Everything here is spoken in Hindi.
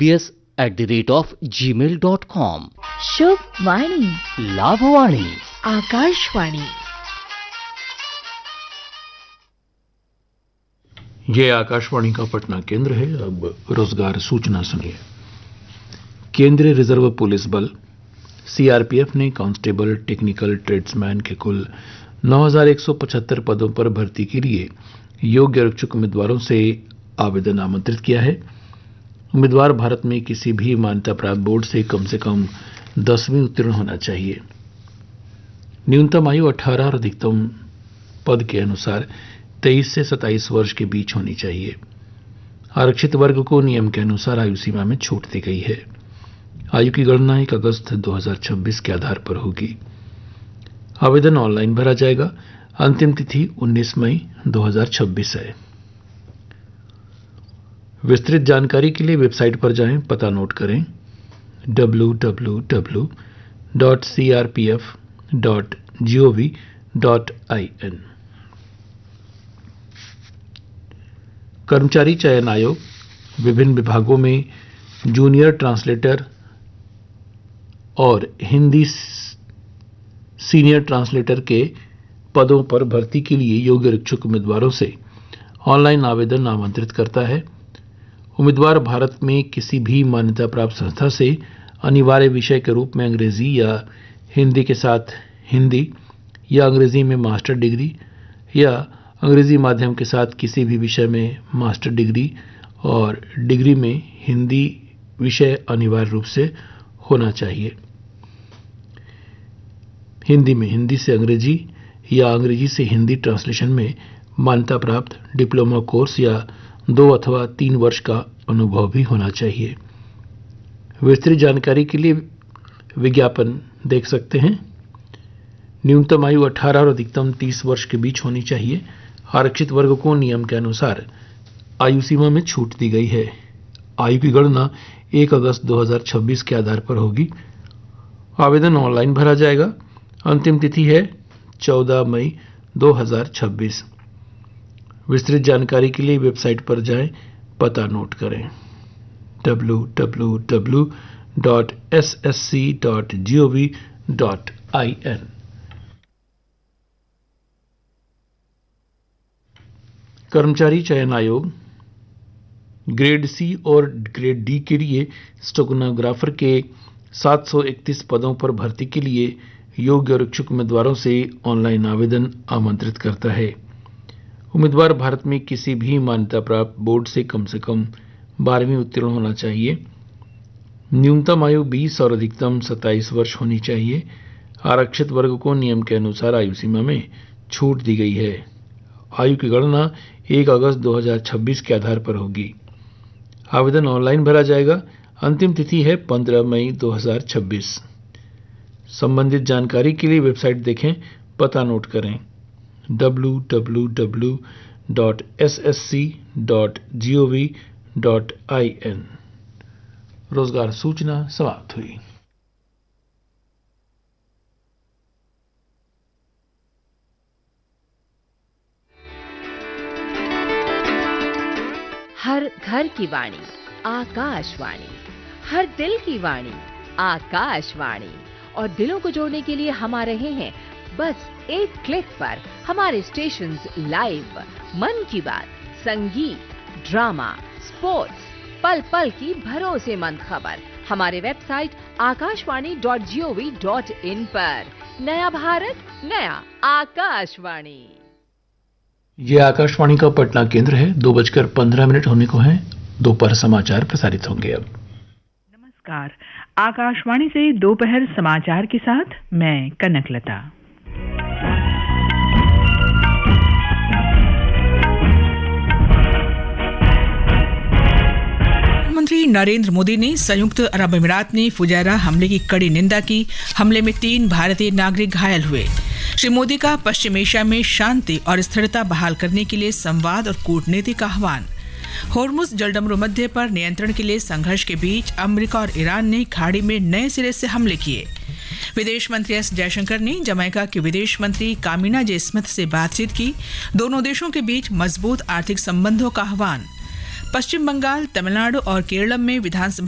shubhvani@gmail.com। शुभ वाणी, लाभवाणी, आकाशवाणी। ये आकाशवाणी का पटना केंद्र है। अब रोजगार सूचना सुनिए। केंद्रीय रिजर्व पुलिस बल सीआरपीएफ ने कांस्टेबल टेक्निकल ट्रेड्समैन के कुल 9,175 पदों पर भर्ती के लिए योग्य इच्छुक उम्मीदवारों से आवेदन आमंत्रित किया है। उम्मीदवार भारत में किसी भी मान्यता प्राप्त बोर्ड से कम 10वीं उत्तीर्ण होना चाहिए। न्यूनतम आयु 18 और अधिकतम पद के अनुसार 23 से 27 वर्ष के बीच होनी चाहिए। आरक्षित वर्ग को नियम के अनुसार आयु सीमा में छूट दी गई है। आयु की गणना 1 अगस्त 2026 के आधार पर होगी। आवेदन ऑनलाइन भरा जाएगा। अंतिम तिथि 19 मई 2026 है। विस्तृत जानकारी के लिए वेबसाइट पर जाएं, पता नोट करें www.crpf.gov.in। कर्मचारी चयन आयोग विभिन्न विभागों में जूनियर ट्रांसलेटर और हिंदी सीनियर ट्रांसलेटर के पदों पर भर्ती के लिए योग्य इच्छुक उम्मीदवारों से ऑनलाइन आवेदन आमंत्रित करता है। उम्मीदवार भारत में किसी भी मान्यता प्राप्त संस्था से अनिवार्य विषय के रूप में अंग्रेजी या हिंदी के साथ हिंदी या अंग्रेजी में मास्टर डिग्री या अंग्रेजी माध्यम के साथ किसी भी विषय में मास्टर डिग्री और डिग्री में हिंदी विषय अनिवार्य रूप से होना चाहिए। हिंदी में हिंदी से अंग्रेजी या अंग्रेजी से हिंदी ट्रांसलेशन में मान्यता प्राप्त डिप्लोमा कोर्स या 2 अथवा 3 वर्ष का अनुभव भी होना चाहिए। विस्तृत जानकारी के लिए विज्ञापन देख सकते हैं। न्यूनतम आयु 18 और अधिकतम 30 वर्ष के बीच होनी चाहिए। आरक्षित वर्ग को नियम के अनुसार आयु सीमा में छूट दी गई है। आयु की गणना 1 अगस्त 2026 के आधार पर होगी। आवेदन ऑनलाइन भरा जाएगा। अंतिम तिथि है 14 मई 2026। विस्तृत जानकारी के लिए वेबसाइट पर जाएं, पता नोट करें www.ssc.gov.in। कर्मचारी चयन आयोग ग्रेड सी और ग्रेड डी के लिए स्टेनोग्राफर के 731 पदों पर भर्ती के लिए योग्य और इच्छुक उम्मीदवारों से ऑनलाइन आवेदन आमंत्रित करता है। उम्मीदवार भारत में किसी भी मान्यता प्राप्त बोर्ड से कम 12वीं उत्तीर्ण होना चाहिए। न्यूनतम आयु 20 और अधिकतम 27 वर्ष होनी चाहिए। आरक्षित वर्ग को नियम के अनुसार आयु सीमा में छूट दी गई है। आयु की गणना 1 अगस्त 2026 के आधार पर होगी। आवेदन ऑनलाइन भरा जाएगा। अंतिम तिथि है 15 मई 2026। संबंधित जानकारी के लिए वेबसाइट देखें, पता नोट करें www.ssc.gov.in। रोजगार सूचना समाप्त हुई। हर घर की वाणी आकाशवाणी, हर दिल की वाणी आकाशवाणी। और दिलों को जोड़ने के लिए हम आ रहे हैं बस एक क्लिक पर। हमारे स्टेशंस लाइव, मन की बात, संगीत, ड्रामा, स्पोर्ट्स, पल पल की भरोसेमंद खबर हमारे वेबसाइट akashvani.gov.in पर। नया भारत, नया आकाशवाणी। ये आकाशवाणी का पटना केंद्र है। 2:15 होने को हैं। दोपहर समाचार प्रसारित होंगे। अब नमस्कार, आकाशवाणी से दोपहर समाचार के साथ मैं कनकलता। प्रधानमंत्री नरेंद्र मोदी ने संयुक्त अरब अमीरात में फुजैरा हमले की कड़ी निंदा की। हमले में 3 भारतीय नागरिक घायल हुए। श्री मोदी का पश्चिम एशिया में शांति और स्थिरता बहाल करने के लिए संवाद और कूटनीति का आह्वान। होर्मुज जलडमरू मध्य पर नियंत्रण के लिए संघर्ष के बीच अमेरिका और ईरान ने खाड़ी में नए सिरे से हमले किए। विदेश मंत्री एस जयशंकर ने जमैका के विदेश मंत्री कामिना जे स्मिथ से बातचीत की। दोनों देशों के बीच मजबूत आर्थिक संबंधों का आह्वान। पश्चिम बंगाल, तमिलनाडु और केरल में विधानसभा